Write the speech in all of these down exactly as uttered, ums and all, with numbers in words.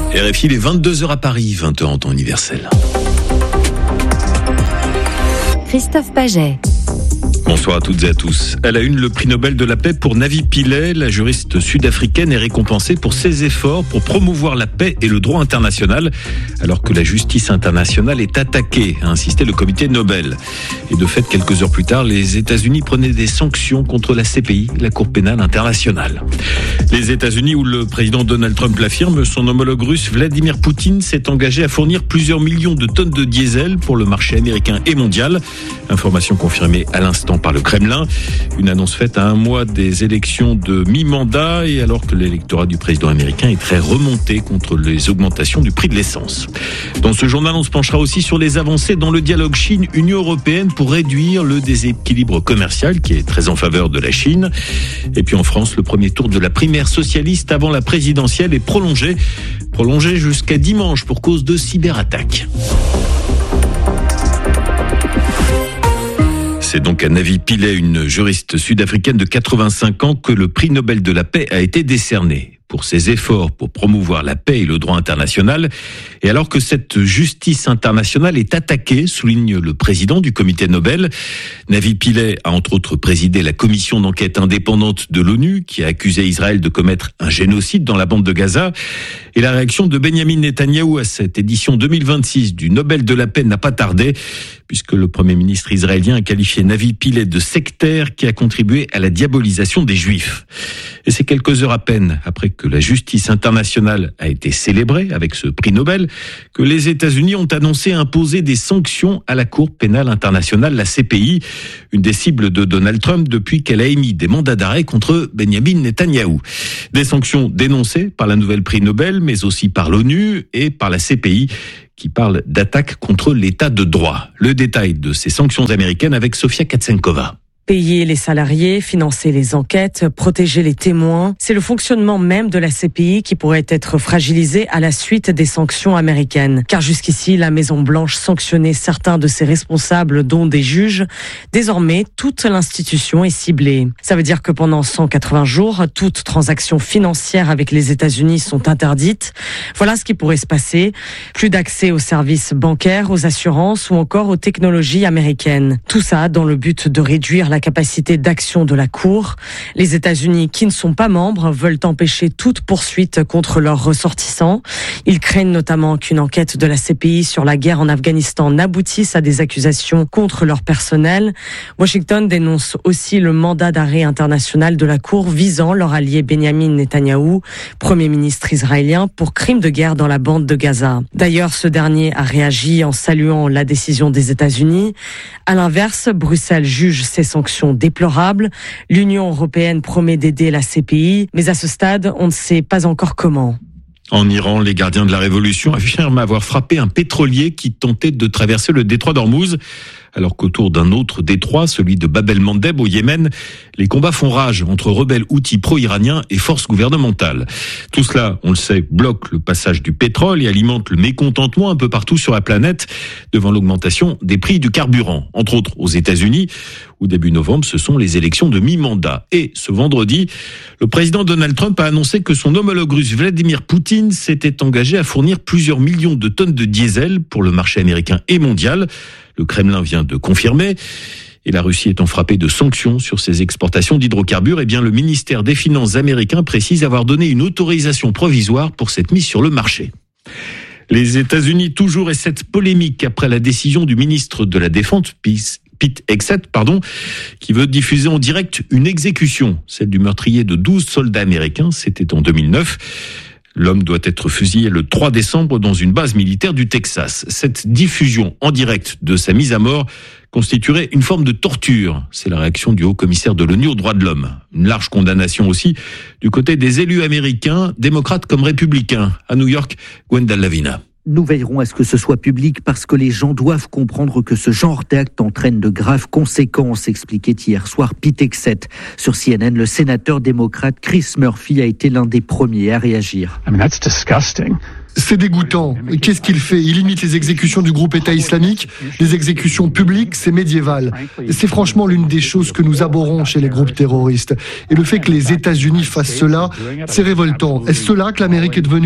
R F I, les vingt-deux heures à Paris, vingt heures en temps universel. Christophe Paget. Bonsoir à toutes et à tous. À la une, le prix Nobel de la paix pour Navi Pillay. La juriste sud-africaine est récompensée pour ses efforts pour promouvoir la paix et le droit international, alors que la justice internationale est attaquée, a insisté le comité Nobel. Et de fait, quelques heures plus tard, les États-Unis prenaient des sanctions contre la C P I, la Cour pénale internationale. Les États-Unis, où le président Donald Trump l'affirme, son homologue russe Vladimir Poutine s'est engagé à fournir plusieurs millions de tonnes de diesel pour le marché américain et mondial. Information confirmée à l'instant par le Kremlin. Une annonce faite à un mois des élections de mi-mandat et alors que l'électorat du président américain est très remonté contre les augmentations du prix de l'essence. Dans ce journal, on se penchera aussi sur les avancées dans le dialogue Chine-Union européenne pour réduire le déséquilibre commercial qui est très en faveur de la Chine. Et puis en France, le premier tour de la primaire socialiste avant la présidentielle est prolongé, prolongé jusqu'à dimanche pour cause de cyberattaques. C'est donc à Navi Pillay, une juriste sud-africaine de quatre-vingt-cinq ans, que le prix Nobel de la paix a été décerné pour ses efforts pour promouvoir la paix et le droit international. Et alors que cette justice internationale est attaquée, souligne le président du comité Nobel, Navi Pillay a entre autres présidé la commission d'enquête indépendante de l'ONU qui a accusé Israël de commettre un génocide dans la bande de Gaza. Et la réaction de Benyamin Netanyahou à cette édition deux mille vingt-six du Nobel de la paix n'a pas tardé, puisque le Premier ministre israélien a qualifié Navi Pillay de sectaire qui a contribué à la diabolisation des Juifs. Et c'est quelques heures à peine après que la justice internationale a été célébrée avec ce prix Nobel que les États-Unis ont annoncé imposer des sanctions à la Cour pénale internationale, la C P I, une des cibles de Donald Trump depuis qu'elle a émis des mandats d'arrêt contre Benyamin Netanyahou. Des sanctions dénoncées par la nouvelle prix Nobel, mais aussi par l'ONU et par la C P I, qui parle d'attaque contre l'état de droit. Le détail de ces sanctions américaines avec Sofia Katsenkova. Payer les salariés, financer les enquêtes, protéger les témoins, c'est le fonctionnement même de la C P I qui pourrait être fragilisé à la suite des sanctions américaines. Car jusqu'ici, la Maison-Blanche sanctionnait certains de ses responsables, dont des juges. Désormais, toute l'institution est ciblée. Ça veut dire que pendant cent quatre-vingts jours, toutes transactions financières avec les États-Unis sont interdites. Voilà ce qui pourrait se passer. Plus d'accès aux services bancaires, aux assurances ou encore aux technologies américaines. Tout ça dans le but de réduire la capacité d'action de la Cour. Les États-Unis, qui ne sont pas membres, veulent empêcher toute poursuite contre leurs ressortissants. Ils craignent notamment qu'une enquête de la C P I sur la guerre en Afghanistan n'aboutisse à des accusations contre leur personnel. Washington dénonce aussi le mandat d'arrêt international de la Cour visant leur allié Benyamin Netanyahou, Premier ministre israélien, pour crimes de guerre dans la bande de Gaza. D'ailleurs, ce dernier a réagi en saluant la décision des États-Unis. À l'inverse, Bruxelles juge ces sanctions déplorables. L'Union européenne promet d'aider la C P I, mais à ce stade, on ne sait pas encore comment. En Iran, les gardiens de la révolution affirment avoir frappé un pétrolier qui tentait de traverser le détroit d'Ormuz, alors qu'autour d'un autre détroit, celui de Bab el-Mandeb au Yémen, les combats font rage entre rebelles houthis pro-iraniens et forces gouvernementales. Tout cela, on le sait, bloque le passage du pétrole et alimente le mécontentement un peu partout sur la planète devant l'augmentation des prix du carburant. Entre autres aux États-Unis, où début novembre, ce sont les élections de mi-mandat. Et ce vendredi, le président Donald Trump a annoncé que son homologue russe Vladimir Poutine s'était engagé à fournir plusieurs millions de tonnes de diesel pour le marché américain et mondial. Le Kremlin vient de confirmer. Et la Russie étant frappée de sanctions sur ses exportations d'hydrocarbures, eh bien le ministère des Finances américain précise avoir donné une autorisation provisoire pour cette mise sur le marché. Les États-Unis toujours et cette polémique après la décision du ministre de la Défense, Pete Hegseth, pardon, qui veut diffuser en direct une exécution, celle du meurtrier de douze soldats américains, c'était en deux mille neuf. L'homme doit être fusillé le trois décembre dans une base militaire du Texas. Cette diffusion en direct de sa mise à mort constituerait une forme de torture. C'est la réaction du haut-commissaire de l'ONU aux droits de l'homme. Une large condamnation aussi du côté des élus américains, démocrates comme républicains. À New York, Gwendal Lavina. Nous veillerons à ce que ce soit public parce que les gens doivent comprendre que ce genre d'acte entraîne de graves conséquences, expliquait hier soir Pete Hegseth. Sur C N N, le sénateur démocrate Chris Murphy a été l'un des premiers à réagir. I mean, that's disgusting. C'est dégoûtant. Qu'est-ce qu'il fait ? Il limite les exécutions du groupe État islamique. Les exécutions publiques, c'est médiéval. C'est franchement l'une des choses que nous abhorrons chez les groupes terroristes. Et le fait que les États-Unis fassent cela, c'est révoltant. Est-ce cela que l'Amérique est devenue ?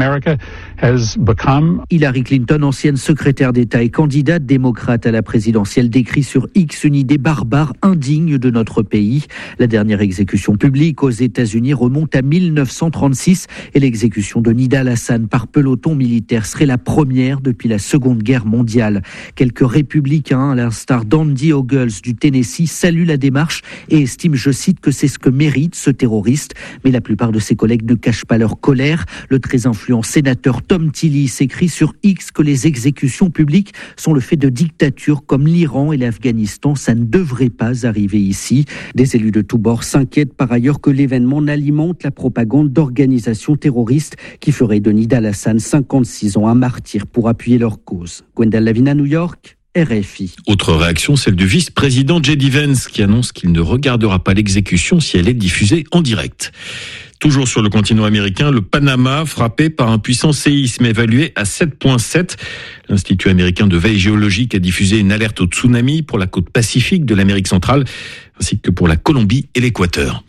Hillary Clinton, ancienne secrétaire d'État et candidate démocrate à la présidentielle, décrit sur X une idée barbare, indigne de notre pays. La dernière exécution publique aux États-Unis remonte à mille neuf cent trente-six et l'exécution de Nidal Hassan par peloton militaire serait la première depuis la Seconde Guerre mondiale. Quelques républicains, à l'instar d'Andy Ogles du Tennessee, saluent la démarche et estiment, je cite, que c'est ce que mérite ce terroriste. Mais la plupart de ses collègues ne cachent pas leur colère. Le très influent sénateur Tom Tillis écrit sur X que les exécutions publiques sont le fait de dictatures comme l'Iran et l'Afghanistan. Ça ne devrait pas arriver ici. Des élus de tous bords s'inquiètent par ailleurs que l'événement n'alimente la propagande d'organisations terroristes qui feraient de Nidal Hassan, cinquante-six ans, un martyr pour appuyer leur cause. Gwendal Lavina, New York, R F I. Autre réaction, celle du vice-président J D Vance qui annonce qu'il ne regardera pas l'exécution si elle est diffusée en direct. Toujours sur le continent américain, le Panama frappé par un puissant séisme évalué à sept virgule sept. L'Institut américain de veille géologique a diffusé une alerte au tsunami pour la côte pacifique de l'Amérique centrale ainsi que pour la Colombie et l'Équateur.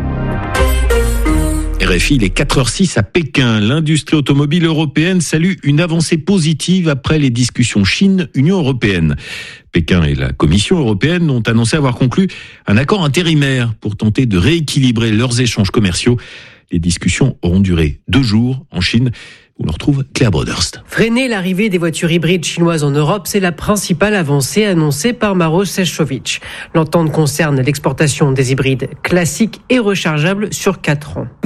R F I, il est quatre heures six à Pékin. L'industrie automobile européenne salue une avancée positive après les discussions Chine-Union européenne. Pékin et la Commission européenne ont annoncé avoir conclu un accord intérimaire pour tenter de rééquilibrer leurs échanges commerciaux. Les discussions auront duré deux jours en Chine, où l'on retrouve Claire Broderst. Freiner l'arrivée des voitures hybrides chinoises en Europe, c'est la principale avancée annoncée par Maroš Šefčovič. L'entente concerne l'exportation des hybrides classiques et rechargeables sur quatre ans.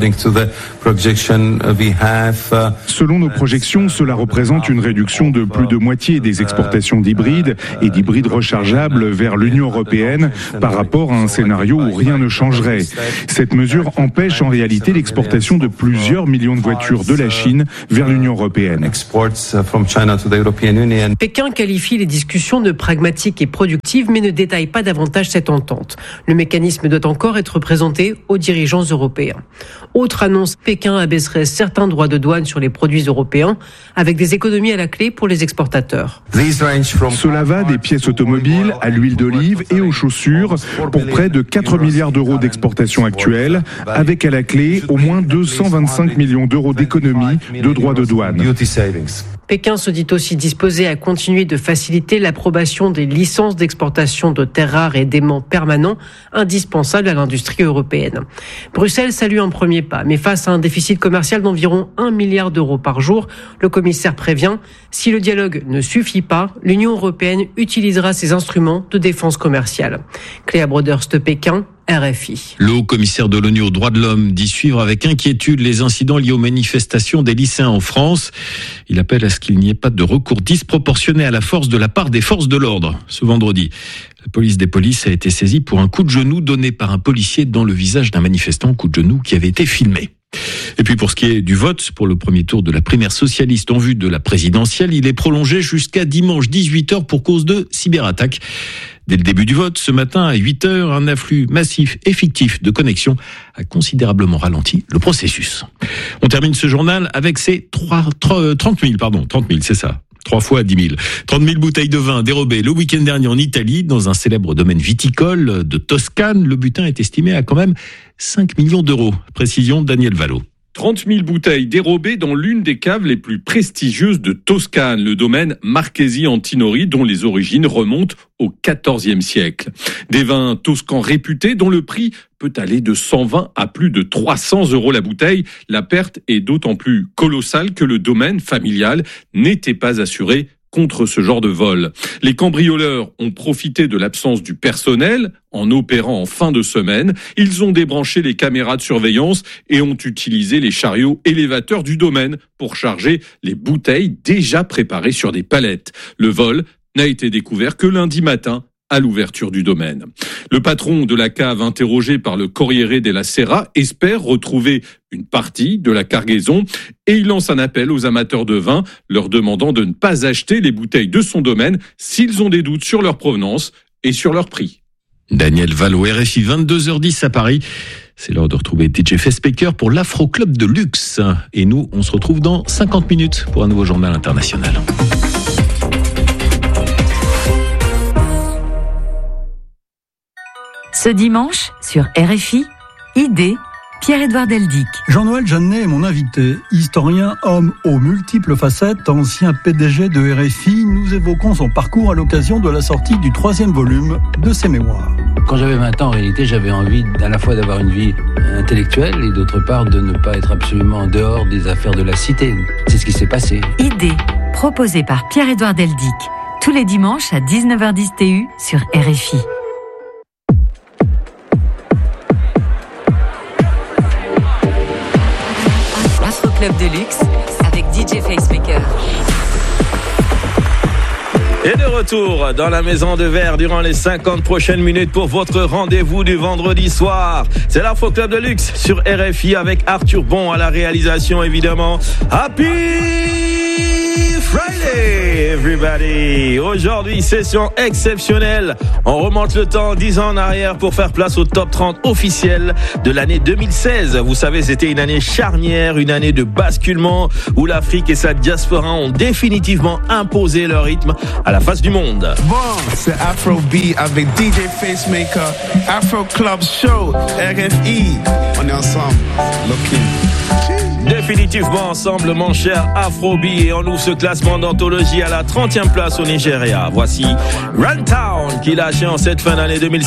Selon nos projections, cela représente une réduction de plus de moitié des exportations d'hybrides et d'hybrides rechargeables vers l'Union européenne par rapport à un scénario où rien ne changerait. Cette mesure empêche en réalité l'exportation de plusieurs millions de voitures de la Chine vers l'Union européenne. Pékin qualifie les discussions de pragmatiques et productives, mais ne détaille pas davantage cette entente. Le mécanisme doit encore être présenté aux dirigeants européens. Autre annonce, Pékin abaisserait certains droits de douane sur les produits européens, avec des économies à la clé pour les exportateurs. Cela va des pièces automobiles à l'huile d'olive et aux chaussures pour près de quatre milliards d'euros d'exportation actuelle, avec à la clé au moins deux cent vingt-cinq millions d'euros d'économies de droits de douane. Pékin se dit aussi disposé à continuer de faciliter l'approbation des licences d'exportation de terres rares et d'aimants permanents indispensables à l'industrie européenne. Bruxelles salue un premier pas, mais face à un déficit commercial d'environ un milliard d'euros par jour, le commissaire prévient, si le dialogue ne suffit pas, l'Union européenne utilisera ses instruments de défense commerciale. Claire Broderst, Pékin, R F I. Le haut-commissaire de l'ONU aux droits de l'homme dit suivre avec inquiétude les incidents liés aux manifestations des lycéens en France. Il appelle à ce qu'il n'y ait pas de recours disproportionné à la force de la part des forces de l'ordre. Ce vendredi, la police des polices a été saisie pour un coup de genou donné par un policier dans le visage d'un manifestant, coup de genou qui avait été filmé. Et puis pour ce qui est du vote pour le premier tour de la primaire socialiste en vue de la présidentielle, il est prolongé jusqu'à dimanche dix-huit heures pour cause de cyberattaque. Dès le début du vote, ce matin à huit heures, un afflux massif et fictif de connexions a considérablement ralenti le processus. On termine ce journal avec ces trente mille, pardon, trente mille, c'est ça. Trois fois dix mille. trente mille bouteilles de vin dérobées le week-end dernier en Italie, dans un célèbre domaine viticole de Toscane. Le butin est estimé à quand même cinq millions d'euros. Précision, Daniel Vallot. trente mille bouteilles dérobées dans l'une des caves les plus prestigieuses de Toscane, le domaine Marchesi Antinori, dont les origines remontent au quatorzième siècle. Des vins toscans réputés dont le prix peut aller de cent vingt à plus de trois cents euros la bouteille. La perte est d'autant plus colossale que le domaine familial n'était pas assuré contre ce genre de vol. Les cambrioleurs ont profité de l'absence du personnel en opérant en fin de semaine. Ils ont débranché les caméras de surveillance et ont utilisé les chariots élévateurs du domaine pour charger les bouteilles déjà préparées sur des palettes. Le vol n'a été découvert que lundi matin à l'ouverture du domaine. Le patron de la cave, interrogé par le Corriere della Sera, espère retrouver une partie de la cargaison et il lance un appel aux amateurs de vin, leur demandant de ne pas acheter les bouteilles de son domaine s'ils ont des doutes sur leur provenance et sur leur prix. Daniel Valo, R F I, vingt-deux heures dix à Paris. C'est l'heure de retrouver D J Facemaker pour l'Afro Club de Luxe. Et nous, on se retrouve dans cinquante minutes pour un nouveau journal international. Ce dimanche, sur R F I, Idée, Pierre-Édouard Deldic. Jean-Noël Jeannet est mon invité, historien, homme aux multiples facettes, ancien P D G de R F I. Nous évoquons son parcours à l'occasion de la sortie du troisième volume de ses mémoires. Quand j'avais vingt ans, en réalité, j'avais envie à la fois d'avoir une vie intellectuelle et d'autre part de ne pas être absolument en dehors des affaires de la cité. C'est ce qui s'est passé. Idée, proposée par Pierre-Édouard Deldic. Tous les dimanches à dix-neuf heures dix T U sur R F I. Afro Club de Luxe avec D J Facemaker. Et de retour dans la maison de verre durant les cinquante prochaines minutes pour votre rendez-vous du vendredi soir. C'est l'Afro Club de Luxe sur R F I avec Arthur Bon à la réalisation évidemment. Happy Friday everybody. Aujourd'hui, session exceptionnelle. On remonte le temps dix ans en arrière pour faire place au top trente officiel de l'année deux mille seize. Vous savez, c'était une année charnière, une année de basculement où l'Afrique et sa diaspora ont définitivement imposé leur rythme à la face du monde. Bon, c'est Afro B avec D J Facemaker, Afro Club Show, R F I. On est ensemble, looking. Définitivement ensemble, mon cher Afrobeat, et on ouvre ce classement d'anthologie à la trentième place au Nigeria. Voici Runtown qui lâche en cette fin d'année deux mille seize.